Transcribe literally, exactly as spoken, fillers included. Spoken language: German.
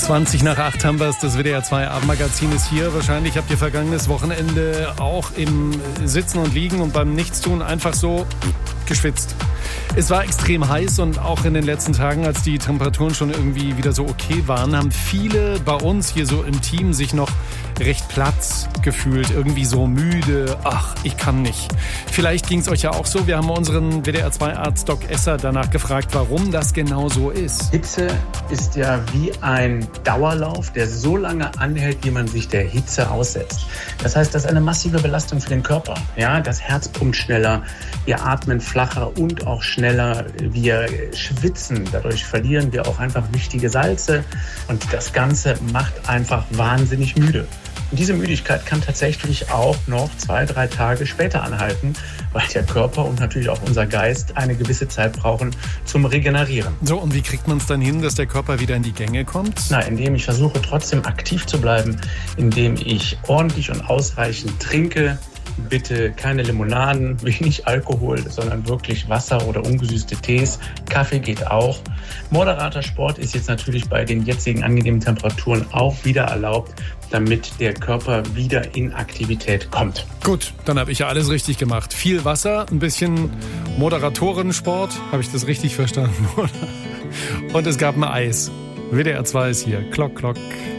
zwanzig nach acht haben wir es, das W D R zwei Abendmagazin ist hier. Wahrscheinlich habt ihr vergangenes Wochenende auch im Sitzen und Liegen und beim Nichtstun einfach so geschwitzt. Es war extrem heiß und auch in den letzten Tagen, als die Temperaturen schon irgendwie wieder so okay waren, haben viele bei uns hier so im Team sich noch recht platt gefühlt, irgendwie so müde. Ach, ich kann nicht. Vielleicht ging es euch ja auch so. Wir haben unseren W D R zwei Arzt Doc Esser danach gefragt, warum das genau so ist. Hitze ist ja wie ein Dauerlauf, der so lange anhält, wie man sich der Hitze aussetzt. Das heißt, das ist eine massive Belastung für den Körper. Ja, das Herz pumpt schneller, wir atmen flacher und auch schneller. Wir schwitzen, dadurch verlieren wir auch einfach wichtige Salze und das Ganze macht einfach wahnsinnig müde. Und diese Müdigkeit kann tatsächlich auch noch zwei, drei Tage später anhalten, weil der Körper und natürlich auch unser Geist eine gewisse Zeit brauchen zum Regenerieren. So, und wie kriegt man es dann hin, dass der Körper wieder in die Gänge kommt? Na, indem ich versuche, trotzdem aktiv zu bleiben, indem ich ordentlich und ausreichend trinke. Bitte keine Limonaden, wenig Alkohol, sondern wirklich Wasser oder ungesüßte Tees. Kaffee geht auch. Moderater Sport ist jetzt natürlich bei den jetzigen angenehmen Temperaturen auch wieder erlaubt, damit der Körper wieder in Aktivität kommt. Gut, dann habe ich ja alles richtig gemacht. Viel Wasser, ein bisschen Moderatorensport, habe ich das richtig verstanden, oder? Und es gab ein Eis. W D R zwei ist hier. Klock, klock.